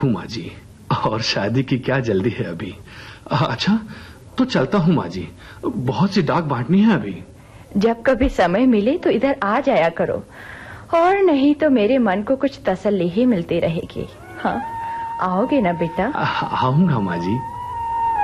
हूँ माँ जी, और शादी की क्या जल्दी है अभी। अच्छा तो चलता हूँ माँ जी, बहुत सी डाक बांटनी है अभी। जब कभी समय मिले तो इधर आ जाया करो, और नहीं तो मेरे मन को कुछ तसल्ली ही मिलती रहेगी। हाँ, आओगे ना बेटा? आऊंगा माँ जी।